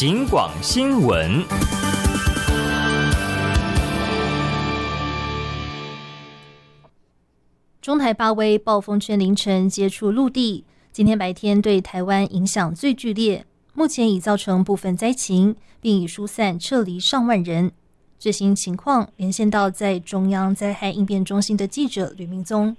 警广新闻。 中台八威暴风圈凌晨接触陆地，今天白天对台湾影响最剧烈，目前已造成部分灾情，并已疏散撤离上万人。最新情况连线到在中央灾害应变中心的记者吕明宗。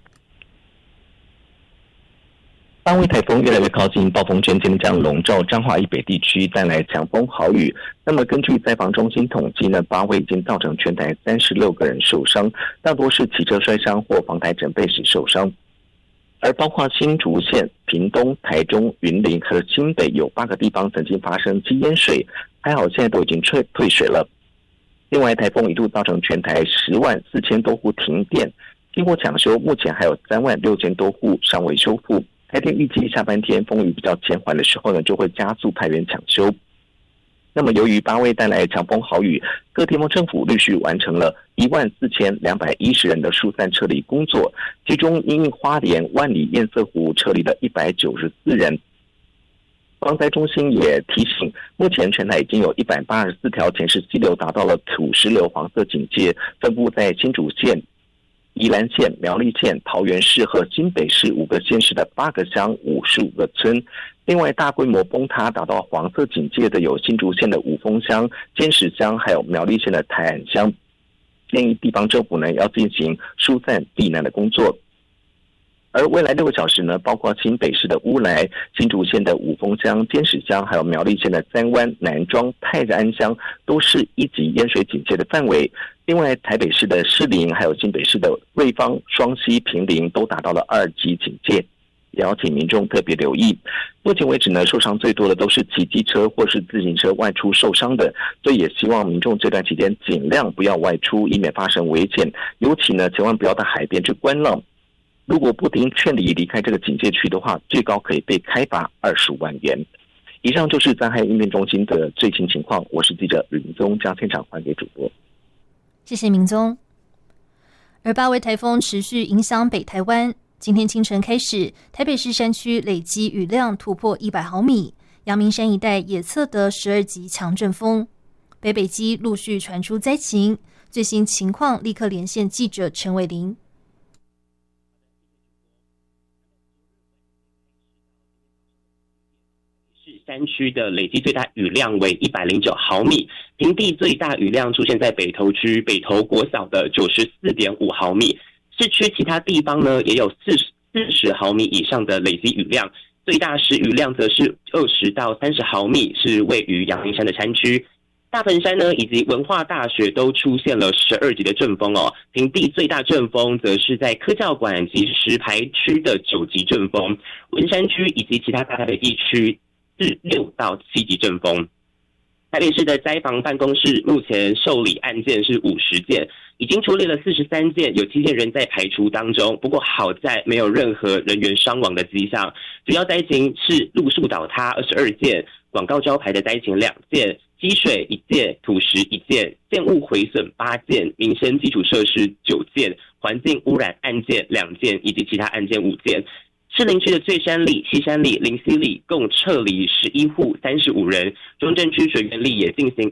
八威台风越来越靠近，暴风圈今天将笼罩彰化以北地区，带来强风豪雨。那么根据灾防中心统计呢，八威已经造成全台36个人受伤，大多是骑车摔伤或防台整备时受伤。而包括新竹县、屏东、台中、云林和新北有8个地方曾经发生积淹水，还好现在都已经退水了。另外，台风一度造成全台104000多户停电，经过抢修，目前还有36000多户尚未修复。台电预计下半天风雨比较减缓的时候呢，就会加速派员抢修。那么由于八威带来强风豪雨，各地方政府陆续完成了14210人的疏散撤离工作，其中因花莲、万里、堰塞湖撤离了194人。防灾中心也提醒，目前全台已经有184条前世溪流达到了土石流黄色警戒，分布在新竹县、宜兰县、苗栗县、桃园市和新北市5个县市的8个乡55个村。另外，大规模崩塌达到黄色警戒的有新竹县的五峰乡、尖石乡，还有苗栗县的台安乡。建议地方政府呢要进行疏散避难的工作。而未来6个小时呢，包括新北市的乌来、新竹县的五峰乡、尖石乡，还有苗栗县的三湾、南庄、泰安乡，都是1级淹水警戒的范围。另外，台北市的士林，还有新北市的瑞芳、双溪、坪林都达到了2级警戒，也要请民众特别留意。目前为止呢，受伤最多的都是骑机车或是自行车外出受伤的，所以也希望民众这段期间尽量不要外出，以免发生危险。尤其呢，千万不要到海边去观浪。如果不听劝离开这个警戒区的话，最高可以被开罚25万元。以上就是灾害应变中心的最新情况，我是记者吕明宗，将现场还给主播。 谢谢明宗。而八威台风持续影响北台湾，今天清晨开始，台北市山区累积雨量突破100毫米，阳明山一带也测得12级强阵风。北北基陆续传出灾情，最新情况立刻连线记者陈伟玲。 山区的累积最大雨量为109毫米，平地最大雨量出现在北投区北投国小的94.5毫米，市区其他地方呢也有40毫米以上的累积雨量，最大时雨量则是20到30毫米，是位于阳明山的山区。大屯山呢以及文化大学都出现了12级的阵风哦，平地最大阵风则是在科教馆及石牌区的9级阵风，文山区以及其他大台北地区是6到7级阵风。台北市的灾防办公室目前受理案件是50件，已经处理了43件，有7件仍在排除当中。不过好在没有任何人员伤亡的迹象。主要灾情是路树倒塌22件，广告招牌的灾情2件，积水1件，土石1件，建物毁损8件，民生基础设施9件，环境污染案件2件，以及其他案件5件。士林区的最山里、西山里、林溪里共撤离11户35人，中正区水源里也进行